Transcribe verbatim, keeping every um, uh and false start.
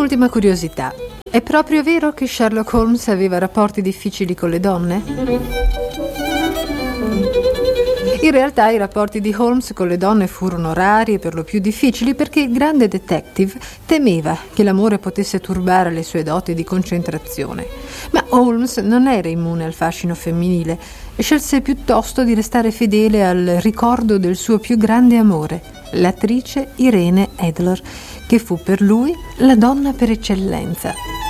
Un'ultima curiosità. È proprio vero che Sherlock Holmes aveva rapporti difficili con le donne? In realtà i rapporti di Holmes con le donne furono rari e per lo più difficili perché il grande detective temeva che l'amore potesse turbare le sue doti di concentrazione. Ma Holmes non era immune al fascino femminile e scelse piuttosto di restare fedele al ricordo del suo più grande amore, l'attrice Irene Adler, che fu per lui la donna per eccellenza.